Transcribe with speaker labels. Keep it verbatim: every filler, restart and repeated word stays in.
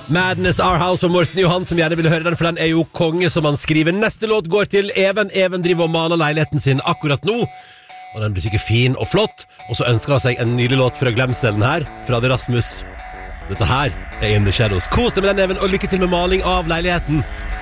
Speaker 1: Madness Our House og Morten Johan som gjerne vil høre den, for den er jo konge som han skriver. Neste låt går til Even. Even driver og maler leiligheten sin akkurat nå, og den blir sikkert fin og flott. Og så ønsker han seg en nylig låt fra glemselen her, fra The Rasmus. Dette her er In The Shadows. Kos deg med den, Even, og lykke til med maling av leiligheten.